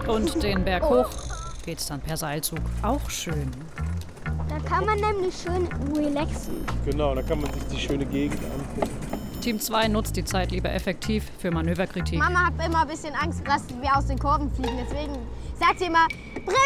Und den Berg hoch geht's dann per Seilzug. Auch schön. Da kann man nämlich schön relaxen. Genau, da kann man sich die schöne Gegend angucken. Team 2 nutzt die Zeit lieber effektiv für Manöverkritik. Mama hat immer ein bisschen Angst, dass wir aus den Kurven fliegen. Deswegen sagt sie immer, Bremse!